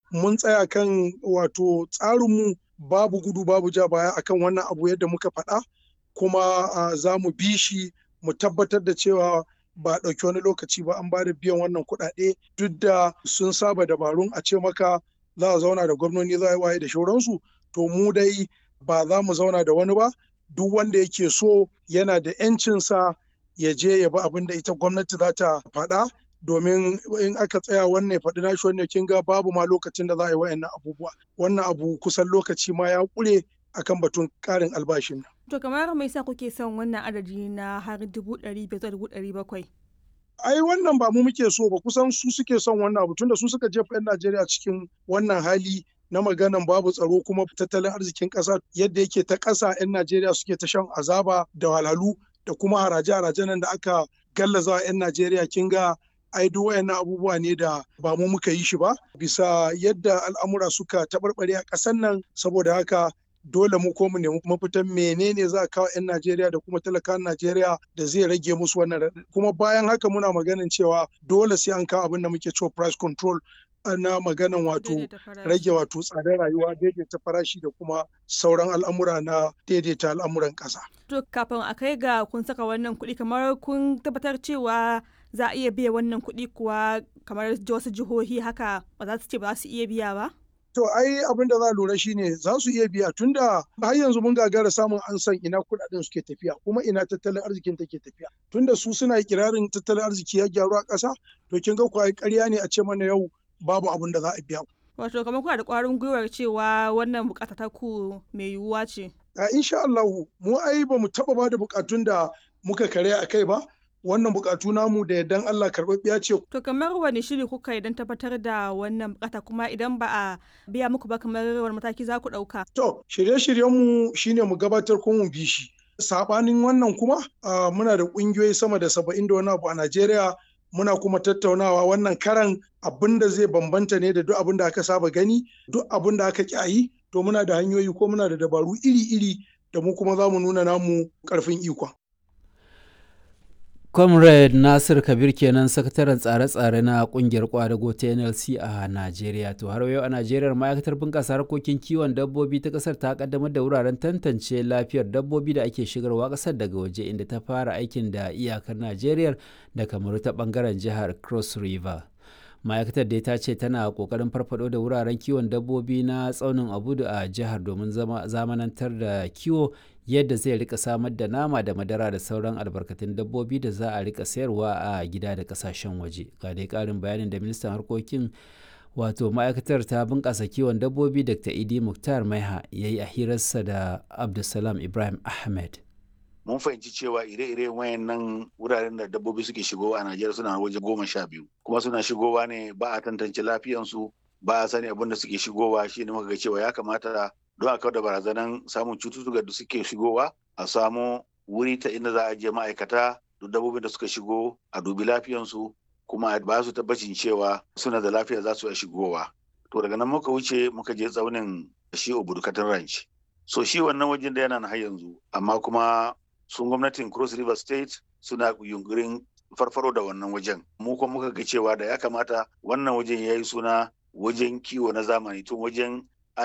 mun tsaya kan wato tsarinmu babu gudu babu ja baya akan wannan abu yadda muka faɗa, kuma za mu bi shi mu tabbatar da cewa ba ɗauki wani lokaci ba an ba da biyan wannan kuɗaɗe, duk da sun saba dabarun a ce maka za a zauna da gwamnoni za a yi waye da shauransu. To mu dai ba za mu zauna da wani ba, duk wanda yake so yana da 'yancinsa ya je ya bi abin da ita gwamnati za ta faɗa, domin in aka tsaya wannan ya faɗi nashi wannan kin ga babu ma lokacin da za a yi wa'annan abubuwa. Wannan abu kusan lokaci ma ya ƙure akan batun ƙarin albashin. To kamar me yasa kuke son wannan adadi na har 500,000 zuwa 700,000? Ai wannan ba mu muke so ba, kusan su suke son wannan abu tunda su suka jefa 'yan Najeriya cikin wannan hali na maganan babu tsaro, kuma tattalin arzikin ƙasa yadda yake ta ƙasa 'yan Najeriya suke ta shan azaba da walhalu da kuma haraje-haraje nan da aka gallaza 'yan Najeriya. Kin ga ai duk wayannan abubuwa ne da ba mu muka yi shi ba, bisa yadda al'amura suka taɓarɓare a ƙasar nan. Saboda haka dole mu ko mu nemi mafitan menene za a kawo 'yan Najeriya da kuma talakawan Najeriya da zai rage musu wannan raɗaɗi. Kuma bayan haka muna maganin cewa dole sai an kawo abin da muke cewa price control, na maganan wato rage wato tsadar rayuwa, daidaita farashi da kuma sauran al'amura na daidaita al'amuran ƙasa. To kafin a kai ga kun saka wannan kuɗi, kamar kun tabbatar cewa za a iya biya wannan kuɗi kuwa, kamar wasu jihohi haka ba za su ce ba za su iya biya ba? To ai abin da za a lura shine za su iya biya, tunda har yanzu mun gagara samun an san ina kuɗaɗen suke tafiya kuma ina tattalin arzikin take tafiya. Tunda su suna ikirarin tattalin arziki ya gyaru a ƙasa, to kin ga kuwa ƙarya ne a ce mana yau babu abin da za a biya. Wato kamar kuna da ƙwarin gwiwar cewa wannan buƙata ta ku mai yiwuwa ce? Insha Allahu mu ai ba mu taɓa ba da buƙatun da muka karya a kai ba. Wannan buƙatu namu da yardan Allah karɓaɓɓiya ce. To kamar wani shiri kuka yi don tabbatar da wannan buƙata, kuma idan ba a biya muku ba kamar wani mataki za ku ɗauka? To shirye-shiryenmu shine mu gabatar ko mu bi shi. Saɓanin wannan kuma muna da ƙungiyoyi sama da 70 da wani abu a Najeriya. Muna kuma tattaunawa wannan karan abin da zai bambanta ne da duk abin da aka saba gani, duk abin da aka ƙyayi, to muna da hanyoyi ko muna da dabaru iri-iri da mu kuma za mu nuna namu ƙarfin ikon. Comrade Nasir Kabir kenan, sakataren tsare-tsare na kungiyar kwadago ta NLC a Najeriya. To har yau a Najeriya, ma'aikatar bunƙasa harkokin kiwon dabbobi ta ƙasar ta kaddamar da wuraren tantance lafiyar dabbobi da ake shigarwa ƙasar daga waje, inda ta fara aikin da iyakar Najeriya da Kamaru ta ɓangaren jihar Cross River. Ma'aikatar dai ta ce tana ƙoƙarin farfado da wuraren kiwon dabbobi na tsaunin Abudu a jihar domin zamanantar da kiwo, yadda zai rika samar da nama da madara da sauran albarkatun dabbobi da za a rika sayarwa a gida da kasashen waje. Ga dai karin bayanin da ministan harkokin wato ma'aikatar ta bunƙasa kiwon dabbobi Dr. Idi Muktar Maiha ya yi a hirarsa da Abdulsalam Ibrahim Ahmed. Mun fahimci cewa ire-iren wayannan wuraren da dabbobi suke shigowa a Najeriya suna waje 12, kuma suna shigowa ne ba a tantance lafiyansu, ba a sani abin da suke shigowa. Shi ne muka ga cewa ya kamata don a kawar da barazanan samun cututtuka da suke shigowa, a samu wuri ta inda za a je ma'aikata duk dabbobin da suka shigo a dubi lafiyansu, kuma a ba su tabbacin cewa suna da lafiya za su iya shigowa. To daga nan muka wuce muka je tsaunin shi Obudu Cattle Ranch. So shi wannan wajen da yana na har yanzu, amma kuma sun gwamnatin Cross River State suna yunkurin farfaro da wannan wajen. Mu kuma muka ga cewa da ya kamata wannan wajen ya yi suna wajen kiwo na zamani tun wajen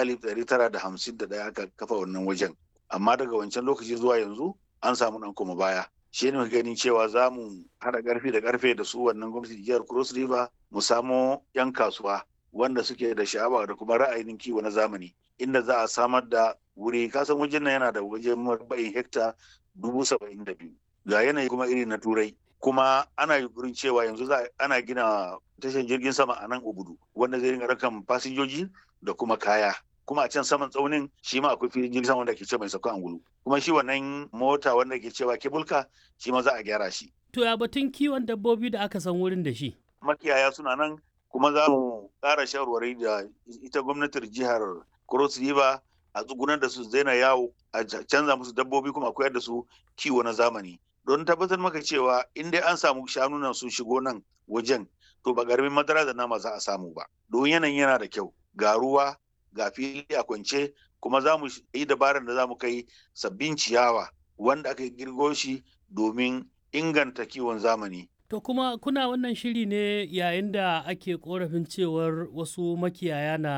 1951 aka kafa wannan wajen, amma daga wancan lokaci zuwa yanzu an samu ɗan koma baya. Shi ne ganin cewa za mu haɗa ƙarfi da ƙarfe da su wannan gwamnati jihar Cross River, mu samo 'yan kasuwa wanda suke da sha'awa da kuma ra'ayin kiwo na zamani, inda za a samar da wuri. Kasan wajen nan yana da wajen marba'in hekta 72,000, ga yanayi kuma iri na turai, kuma ana yunkurin cewa yanzu ana gina tashar jirgin sama a nan Obudu wanda zai rinka rakan fasinjoji da kuma kaya. Kuma a can saman tsaunin shi ma akwai filin jirgin sama wanda ke ce mai sauka angulu, kuma shi wannan mota wanda ke cewa kebulka shi ma za a gyara shi. To ya batun kiwon dabbobi da aka san wurin da shi? Makiyaya suna nan, kuma za mu ƙara shawarwari da ita gwamnatin jihar Cross River a tsugunar da su zaina yawo, a canza musu dabbobi kuma a koyar da su kiwo na zamani, don tabbatar maka cewa in dai an samu shanu nan sun shigo nan wajen, to ba garmin madara da nama za a samu ba, don yanayin yana da kyau, ga ruwa ga fili a kwance, kuma za mu yi dabarar da za mu kai sabbin ciyawa wanda aka girgo shi domin inganta kiwon zamani. To kuma kuna wannan shiri ne yayin da ake korafin cewar wasu makiyaya na